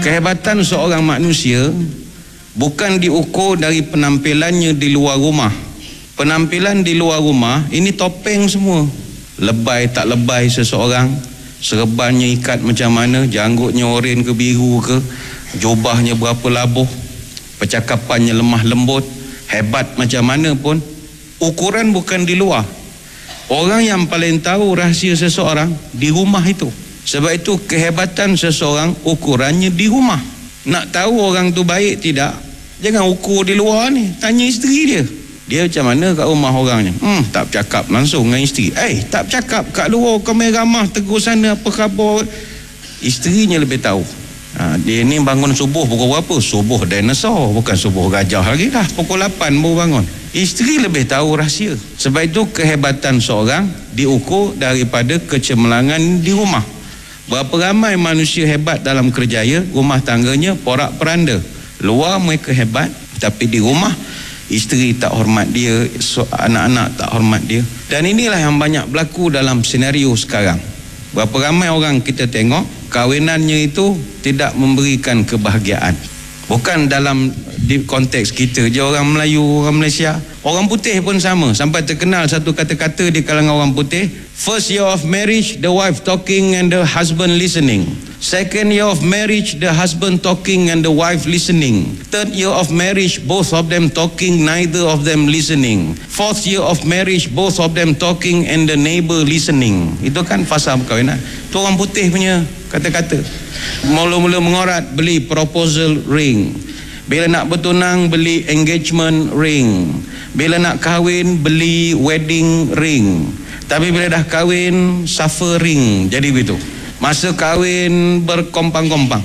kehebatan seorang manusia bukan diukur dari penampilannya di luar rumah. Penampilan di luar rumah ini topeng semua. Lebay tak lebay seseorang, serbannya ikat macam mana, janggutnya oren ke biru ke, jubahnya berapa labuh, percakapannya lemah lembut, hebat macam mana pun, ukuran bukan di luar. Orang yang paling tahu rahsia seseorang di rumah itu. Sebab itu kehebatan seseorang ukurannya di rumah. Nak tahu orang tu baik tidak, jangan ukur di luar ni, tanya isteri dia. Dia macam mana kat rumah orangnya? Tak bercakap langsung dengan isteri. Tak bercakap kat luar, kami ramah tegur sana apa khabar. Isterinya lebih tahu. Dia ni bangun subuh pukul berapa? Subuh dinosaur, bukan subuh gajah lagi dah. Pukul 8 baru bangun. Isteri lebih tahu rahsia. Sebab itu kehebatan seorang diukur daripada kecemerlangan di rumah. Berapa ramai manusia hebat dalam kerjaya, rumah tangganya porak-peranda. Luar mereka hebat, tapi di rumah isteri tak hormat dia, anak-anak tak hormat dia. Dan inilah yang banyak berlaku dalam senario sekarang. Berapa ramai orang kita tengok kahwinannya itu tidak memberikan kebahagiaan. Bukan dalam di konteks kita je, orang Melayu, orang Malaysia, orang putih pun sama. Sampai terkenal satu kata-kata di kalangan orang putih, first year of marriage the wife talking and the husband listening. Second year of marriage the husband talking and the wife listening. Third year of marriage both of them talking, neither of them listening. Fourth year of marriage both of them talking and the neighbor listening. Itu kan fasa perkahwinan. Itu orang putih punya kata-kata. Mula-mula mengorat beli proposal ring. Bila nak bertunang beli engagement ring. Bila nak kahwin beli wedding ring. Tapi bila dah kahwin suffering. Jadi begitu. Masa kahwin berkompang-kompang,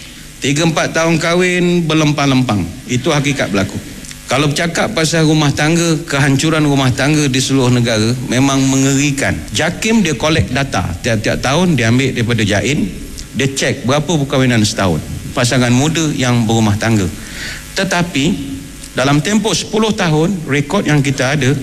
3-4 tahun kahwin berlempang-lempang. Itu hakikat berlaku. Kalau bercakap pasal rumah tangga, kehancuran rumah tangga di seluruh negara memang mengerikan. JAKIM dia collect data tiap-tiap tahun, dia ambil daripada JAIN, dia cek berapa perkahwinan setahun pasangan muda yang berumah tangga. Tetapi dalam tempoh 10 tahun, rekod yang kita ada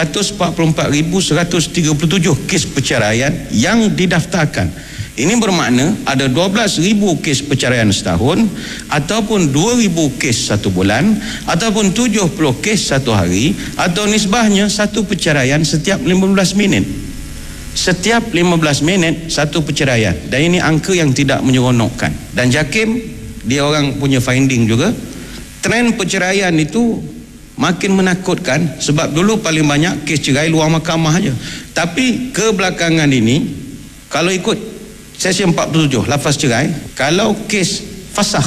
144,137 kes perceraian yang didaftarkan. Ini bermakna ada 12,000 kes perceraian setahun, ataupun 2,000 kes satu bulan, ataupun 70 kes satu hari, atau nisbahnya satu perceraian setiap 15 minit. Setiap 15 minit satu perceraian. Dan ini angka yang tidak menyeronokkan. Dan JAKIM, dia orang punya finding juga, trend perceraian itu makin menakutkan. Sebab dulu paling banyak kes cerai luar mahkamah aja. Tapi kebelakangan ini, kalau ikut sesi 47 lafaz cerai, kalau kes fasakh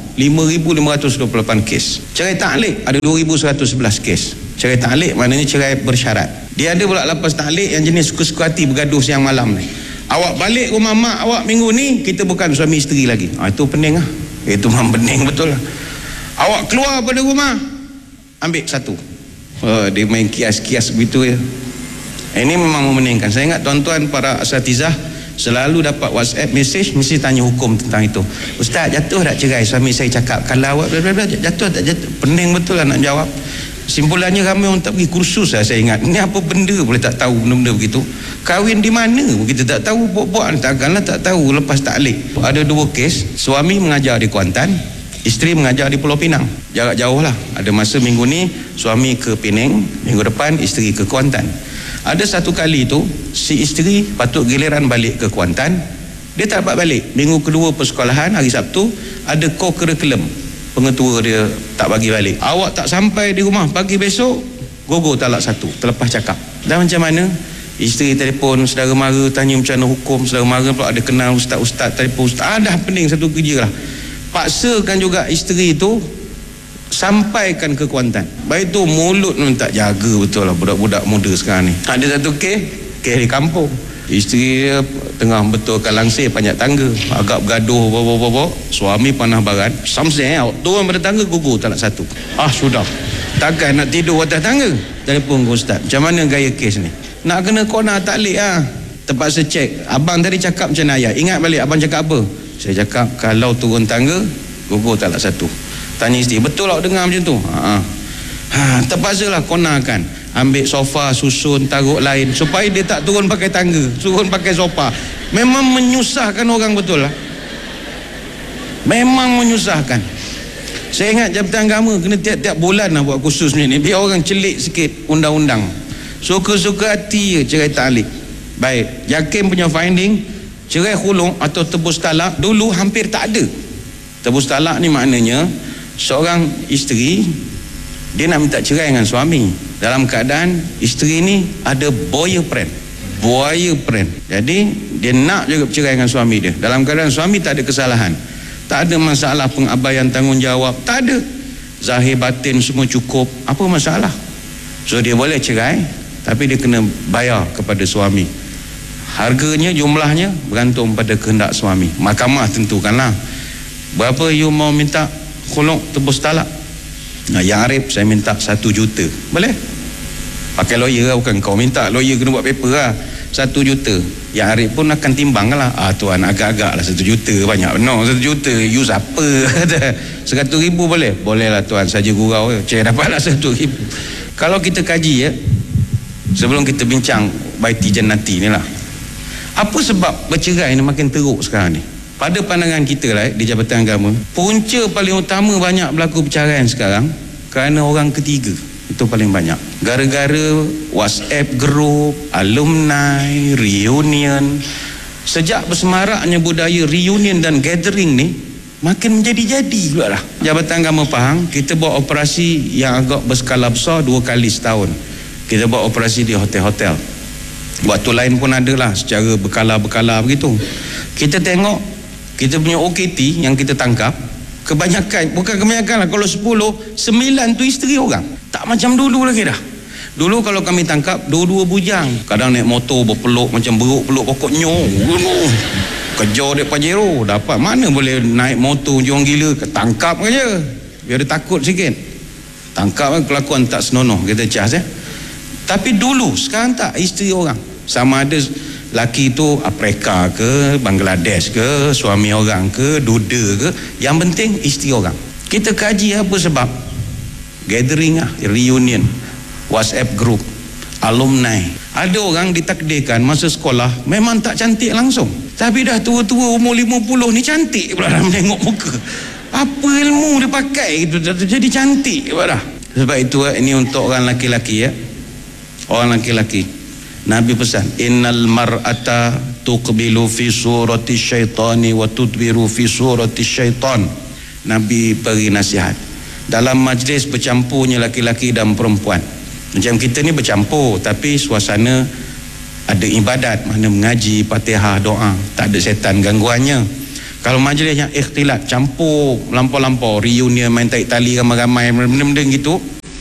5,528 kes. Cerai ta'liq ada 2,111 kes. Cerai ta'liq maknanya cerai bersyarat. Dia ada pula lafaz ta'liq yang jenis suka-suka hati bergaduh siang malam ni. Awak balik rumah mak awak minggu ni, kita bukan suami isteri lagi. Itu pening lah. Itu memang pening betul lah. Awak keluar pada rumah, ambil satu. Dia main kias-kias begitu ya. Ini memang memeningkan. Saya ingat tuan-tuan para asatizah selalu dapat WhatsApp message, mesti tanya hukum tentang itu. Ustaz, jatuh tak cerai? Suami saya cakap, kalau awak jatuh tak jatuh? Pening betul lah nak jawab. Simpulannya ramai orang tak pergi kursus lah, saya ingat. Ini apa benda boleh tak tahu benda-benda begitu? Kahwin di mana kita tak tahu, buat-buat takkanlah tak tahu lepas ta'liq. Ada 2 kes, suami mengajar di Kuantan, isteri mengajar di Pulau Pinang. Jarak jauh lah. Ada masa minggu ni suami ke Penang, minggu depan isteri ke Kuantan. Ada satu kali tu si isteri patut giliran balik ke Kuantan, dia tak dapat balik. Minggu kedua persekolahan, hari Sabtu, ada co-curriculum, pengetua dia tak bagi balik. Awak tak sampai di rumah pagi besok, gugur talak 1, terlepas cakap. Dan macam mana? Isteri telefon saudara mara, tanya macam mana hukum. Saudara mara pula ada kenal ustaz-ustaz, telefon ustaz. Dah pening satu kerja lah. Paksakan juga isteri tu sampaikan ke Kuantan. Baik tu mulut pun tak jaga betul lah budak-budak muda sekarang ni. Ada satu kes di kampung, isteri dia tengah betulkan langsir panjat tangga, agak bergaduh bawa-bawa, suami panah barat, samseng turun pada tangga, gugur talak 1. Sudah takkan nak tidur atas tangga. Telefon ke ustaz, macam mana gaya kes ni? Nak kena kona ta'liq terpaksa cek. Abang tadi cakap macam mana ayat? Ingat balik abang cakap apa? Saya cakap kalau turun tangga gugur talak 1. Tanya isteri, betul tak dengar macam tu? Terpaksalah konakan, ambil sofa, susun, taruh lain supaya dia tak turun pakai tangga, turun pakai sofa. Memang menyusahkan orang betul lah. Memang menyusahkan. Saya ingat Jabatan Agama kena tiap-tiap bulan lah buat kursus ni, biar orang celik sikit undang-undang. Suka-suka hati je cerai ta'liq. Baik, Jakim punya finding, cerai khulung atau tebus talak dulu hampir tak ada. Tebus talak ni maknanya seorang isteri dia nak minta cerai dengan suami dalam keadaan isteri ni ada boyfriend. Jadi dia nak juga bercerai dengan suami dia dalam keadaan suami tak ada kesalahan, tak ada masalah pengabaian tanggungjawab, tak ada, zahir batin semua cukup, apa masalah? So dia boleh cerai, tapi dia kena bayar kepada suami. Harganya, jumlahnya bergantung pada kehendak suami. Mahkamah tentukanlah berapa you mau minta khuluk tebus talak. Yang Arif saya minta 1 juta, boleh? Pakai lawyer lah, bukan kau minta, lawyer kena buat paper lah. 1 juta. Yang Arif pun akan timbang lah. Tuan agak-agak lah 1 juta banyak. No, 1 juta you siapa? 100,000 boleh? Boleh lah tuan, saja gurau. Cik dapatlah 100,000. Kalau kita kaji ya, sebelum kita bincang baiti jannati ni lah, apa sebab bercerai ni makin teruk sekarang ni? Pada pandangan kita lah di Jabatan Agama, punca paling utama banyak berlaku perceraian sekarang kerana orang ketiga. Itu paling banyak. Gara-gara WhatsApp group, alumni, reunion. Sejak bersemaraknya budaya reunion dan gathering ni, makin menjadi-jadi pula lah. Jabatan Agama Pahang, kita buat operasi yang agak berskala besar 2 kali setahun. Kita buat operasi di hotel-hotel. Waktu lain pun ada lah, secara berkala-berkala begitu. Kita tengok kita punya OKT yang kita tangkap, bukan kebanyakan lah, kalau 10, 9 tu isteri orang. Tak macam dulu lagi dah. Dulu kalau kami tangkap, 2 bujang, kadang naik motor berpeluk macam beruk-peluk pokok nyong, kejar dia Pajero, dapat mana boleh naik motor orang gila, tangkap aja biar dia takut sikit. Tangkap kelakuan tak senonoh, kita cas ya. Tapi dulu, sekarang tak, isteri orang. Sama ada laki tu Afrika ke, Bangladesh ke, suami orang ke, duda ke, yang penting isteri orang. Kita kaji apa sebab. Gathering lah, reunion, WhatsApp group, alumni. Ada orang ditakdirkan masa sekolah memang tak cantik langsung, tapi dah tua-tua umur 50 ni cantik pula dalam tengok muka. Apa ilmu dia pakai gitu, jadi cantik pula dah. Sebab itu ini untuk orang laki-laki ya. Orang laki-laki, Nabi pesan, innal mar'ata tuqbilu fi surati syaitani wa tudbiru fi surati syaitan. Nabi beri nasihat, dalam majlis bercampurnya laki-laki dan perempuan. Macam kita ni bercampur, tapi suasana ada ibadat, mana mengaji, Fatihah, doa, tak ada setan gangguannya. Kalau majlis yang ikhtilat, campur lampau-lampau, reunion, main tarik tali ramai-ramai, benda-benda gitu,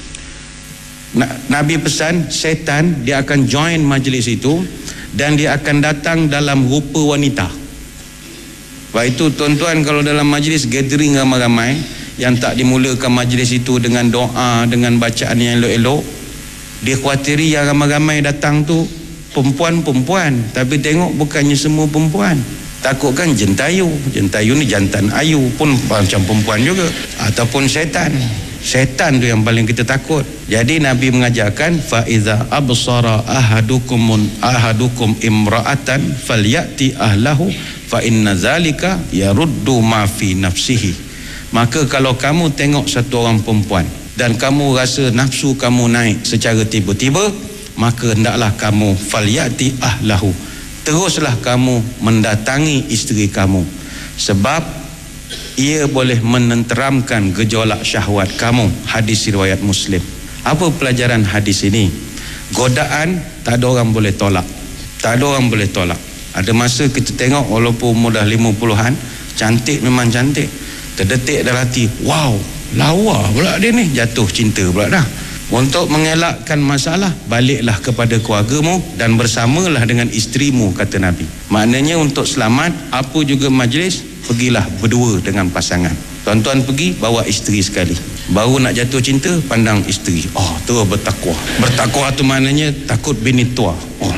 Nabi pesan, setan dia akan join majlis itu dan dia akan datang dalam rupa wanita. Sebab itu tuan-tuan, kalau dalam majlis gathering ramai-ramai yang tak dimulakan majlis itu dengan doa, dengan bacaan yang elok-elok, dia khawatiri yang ramai-ramai datang tu perempuan-perempuan, tapi tengok bukannya semua perempuan. Takutkan jentayu ni jantan ayu pun macam perempuan juga, ataupun setan tu yang paling kita takut. Jadi Nabi mengajarkan, fa iza absara ahadukum imra'atan falyati ahlahu fa inna zalika yaruddu ma fi nafsihi. Maka kalau kamu tengok satu orang perempuan dan kamu rasa nafsu kamu naik secara tiba-tiba, maka hendaklah kamu falyati ahlahu, teruslah kamu mendatangi isteri kamu, sebab ia boleh menenteramkan gejolak syahwat kamu. Hadis riwayat Muslim. Apa pelajaran hadis ini? Godaan tak ada orang boleh tolak. Tak ada orang boleh tolak. Ada masa kita tengok walaupun umur dah 50-an, cantik memang cantik, terdetik dalam hati, wow, lawa pula dia ni, jatuh cinta pula dah. Untuk mengelakkan masalah, baliklah kepada keluargamu dan bersamalah dengan isterimu, kata Nabi. Maknanya untuk selamat apa juga majlis, pergilah berdua dengan pasangan. Tuan-tuan pergi, bawa isteri sekali. Baru nak jatuh cinta, pandang isteri. Oh, tu bertakwa. Bertakwa tu maknanya takut bini tua. Oh,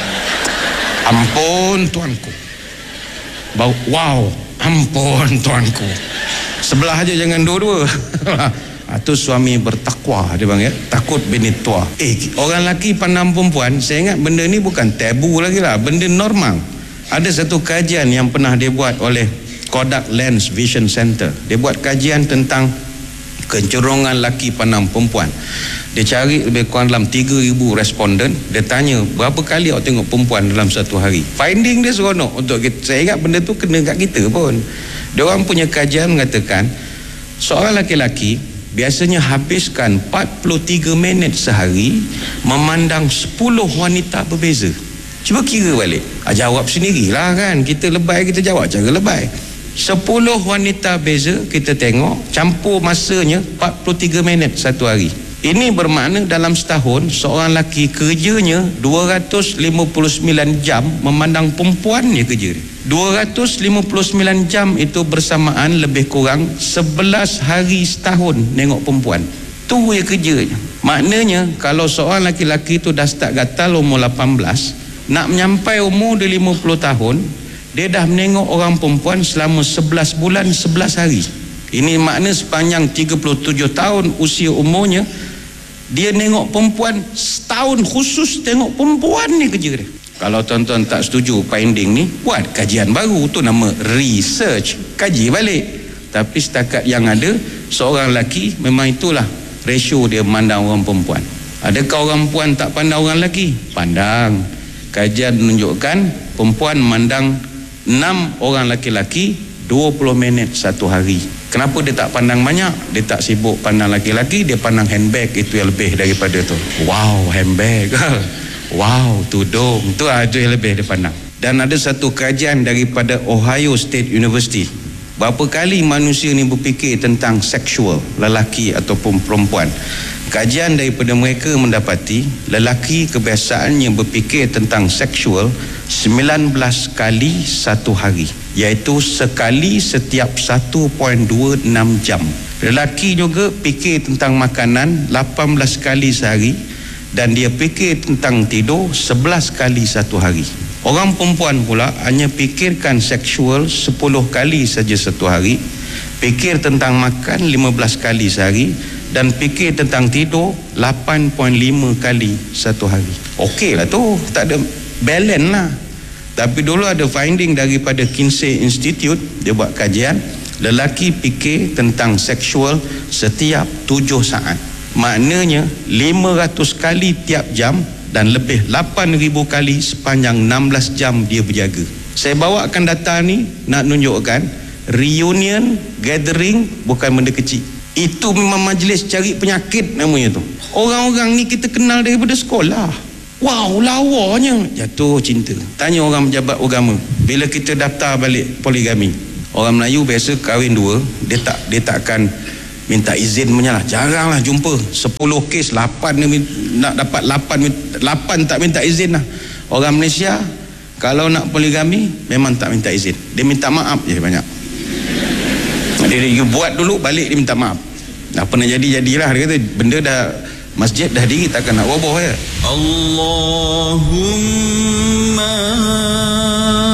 ampun tuanku. Wow, ampun tuanku. Sebelah aja, jangan dua-dua. Itu suami bertakwa, dia bang ya, takut bini tua. Orang lelaki pandang perempuan, saya ingat benda ni bukan tabu lagi lah, benda normal. Ada satu kajian yang pernah dia buat oleh Kodak Lens Vision Center. Dia buat kajian tentang kecenderungan lelaki pandang perempuan. Dia cari lebih kurang dalam 3,000 responden. Dia tanya berapa kali awak tengok perempuan dalam satu hari. Finding dia seronok untuk kita. Saya ingat benda tu kena kat kita pun. Dia orang punya kajian mengatakan seorang lelaki biasanya habiskan 43 minit sehari memandang 10 wanita berbeza. Cuba kira balik. Jawab sendirilah kan. Kita lebay, kita jawab cara lebay. 10 wanita beza kita tengok, campur masanya 43 minit satu hari. Ini bermakna dalam setahun seorang lelaki kerjanya 259 jam memandang perempuan dia kerja dia. 259 jam itu bersamaan lebih kurang 11 hari setahun nengok perempuan. Tu dia kerjanya. Maknanya kalau seorang lelaki-lelaki tu dah start gatal umur 18, nak menyampai umur dia 50 tahun, dia dah menengok orang perempuan selama 11 bulan 11 hari. Ini makna sepanjang 37 tahun usia umurnya, dia nengok perempuan setahun khusus tengok perempuan ni kerja dia. Kalau tuan-tuan tak setuju finding ni, buat kajian baru, tu nama research, kaji balik. Tapi setakat yang ada, seorang lelaki memang itulah ratio dia memandang orang perempuan. Adakah orang perempuan tak pandang orang lelaki? Pandang. Kajian menunjukkan perempuan memandang 6 orang lelaki-lelaki 20 minit satu hari. Kenapa dia tak pandang banyak? Dia tak sibuk pandang lelaki-lelaki, dia pandang handbag, itu yang lebih daripada tu. Wow, handbag. Wow, tudung. Itu yang lebih dia pandang. Dan ada satu kajian daripada Ohio State University. Berapa kali manusia ni berfikir tentang seksual, lelaki ataupun perempuan. Kajian daripada mereka mendapati lelaki kebiasaannya berfikir tentang seksual 19 kali satu hari, iaitu sekali setiap 1.26 jam. Lelaki juga fikir tentang makanan 18 kali sehari, dan dia fikir tentang tidur 11 kali satu hari. Orang perempuan pula hanya fikirkan seksual 10 kali saja satu hari, fikir tentang makan 15 kali sehari, dan fikir tentang tidur 8.5 kali satu hari. Okey lah tu, tak ada balance lah. Tapi dulu ada finding daripada Kinsey Institute, dia buat kajian, lelaki fikir tentang seksual setiap 7 saat. Maknanya 500 kali tiap jam, dan lebih 8,000 kali sepanjang 16 jam dia berjaga. Saya bawakan data ni nak tunjukkan reunion gathering bukan benda kecil. Itu memang majlis cari penyakit namanya tu. Orang-orang ni kita kenal daripada sekolah. Wow, lawanya jatuh cinta. Tanya orang pejabat agama, bila kita daftar balik poligami, orang Melayu biasa kahwin 2, dia takkan minta izin punya lah. Jaranglah jumpa 10 kes 8 nak dapat 8 tak minta izin lah. Orang Malaysia kalau nak poligami memang tak minta izin, dia minta maaf je banyak. Dia buat dulu, balik dia minta maaf. Apa nak jadilah. Dia kata benda dah, masjid dah diri, takkan nak roboh je. Allahumma